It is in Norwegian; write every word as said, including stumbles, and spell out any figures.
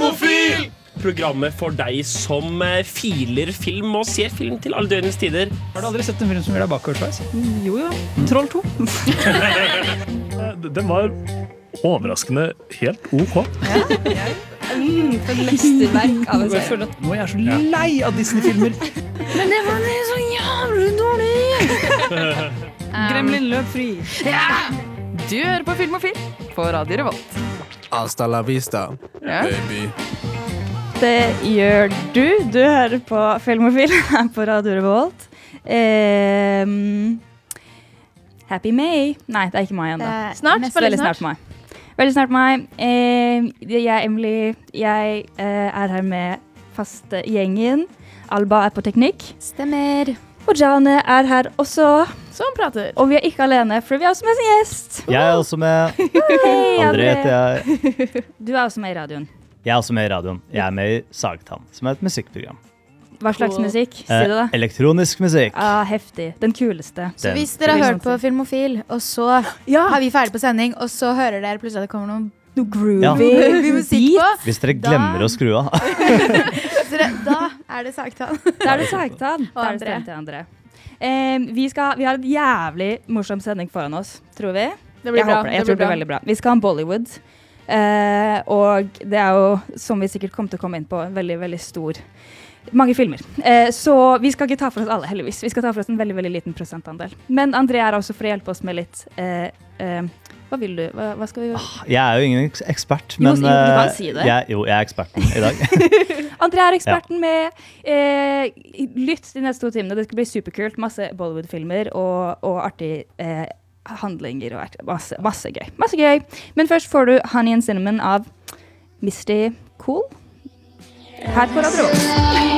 Filmofil! Programmet for deg som eh, filer film og ser film til alle døgnets tider. Har du aldri sett en film som gjør deg bakoversveis? Jo jo, Troll to. Den var overraskende helt ok. Ja, jeg. Mm, for et mesterverk av en Jeg serie. føler at nå er jeg så lei av Disney-filmer. Men det var så jævlig dårlig. Gremlin løp fri. Ja! Du hører på Filmofil på Radio Revolt. Hasta la vista, Ja. baby. Det gjør du. Du hører på Filmofil her på Radio Revolt. Um, happy May. Nei, det er ikke mai ennå. Eh, snart, Neste- veldig snart mai. Veldig snart mai. Eh, jeg er Emily. Jeg eh, er her med faste gjengen. Alba er på teknikk. Stemmer. Og Jane er her også. Som prater. Og vi er ikke alene, for vi er også med som gjest. Jeg er også med. Hei, André heter jeg. Du er også med i radioen. Jeg er også med i radioen. Jeg er med i Sagtann, som er et musikkprogram. Hva slags Cool. musikk? Si Eh, det da. elektronisk musikk. Ah, heftig. Den kuleste. Så Den. hvis dere har hørt på Filmofil, og så er vi ferdig på sending, og så hører dere plutselig at det kommer noen Groovy. Ja. groovy musikk på, Hvis dere glemmer Da- å skru av. så det, da er det Sagtann. Da er det Sagtann. Da er det André. stemt til André. Eh, vi, skal, vi har en jævlig morsom sending foran oss, tror vi. Det blir jeg bra. håper det. Jeg tror det blir veldig bra. Vi skal ha en Bollywood. Eh, og det er jo, som vi sikkert kommer til å komme inn på, en veldig, veldig stor mange filmer. Eh, så vi skal ikke ta for oss alle, heldigvis. Vi skal ta for oss en veldig, veldig liten prosentandel. Men André er også for å hjelpe oss med litt eh, eh, hva vil du? Hva, hva skal vi gjøre? Jeg er jo ingen eks- ekspert, Jo, men si- du kan eh, si det. Jeg, jo, jeg er eksperten i dag. André er eksperten med eh, lytt de neste to timene. Det skal bli superkult. Masse Bollywood-filmer og, og artig eh, handlinger og art- masse, masse gøy. Masse gøy. Men først får du Honey and Cinnamon av Misty Cool her på Radio Revolt.